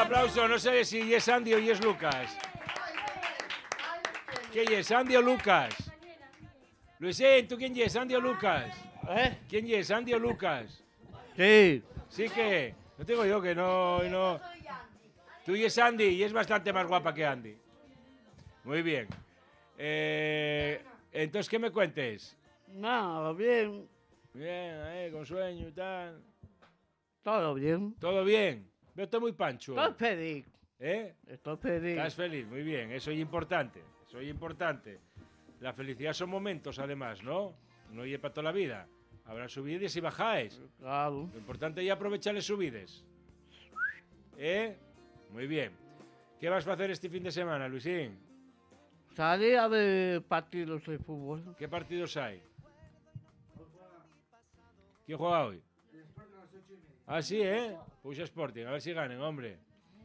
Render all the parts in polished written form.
aplauso. No sé si es Andy o es Lucas. ¿Quién es, Andy o Lucas? Luisín, ¿tú quién es, Andy o Lucas? ¿Quién es, Andy o Lucas? Sí. Sí que. No tengo yo que no. Tú y es Andy y es bastante más guapa que Andy. Muy bien. Entonces, ¿qué me cuentes? Nada, bien. Bien, con sueño y tal. Todo bien. ¿Todo bien? Veo estoy muy pancho. Estoy feliz. Estoy feliz. Estás feliz, muy bien. Eso es importante. Eso es importante. La felicidad son momentos, además, ¿no? No es para toda la vida. Habrá subidas y bajadas. Claro. Lo importante es aprovechar las subidas. Muy bien. ¿Qué vas a hacer este fin de semana, Luisín? Salí a ver partidos de fútbol. ¿Qué partidos hay? ¿Quién juega hoy? Ah, sí, Puxa Sporting, a ver si ganen, hombre.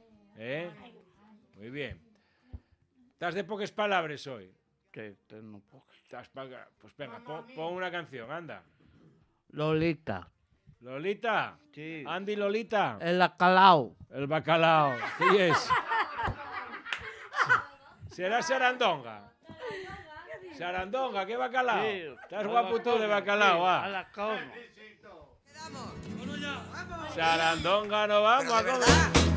Muy bien. ¿Estás de pocas palabras hoy? Que tengo pocas. Pues venga, pon una canción, anda. Lolita. ¿Lolita? Sí. Andy Lolita. El bacalao. El bacalao. ¿Qué es? ¿Será Sarandonga? Sarandonga, ¿qué bacalao? Sí. Estás guapo tú de bacalao, A la cama. Sarandonga no vamos a comer.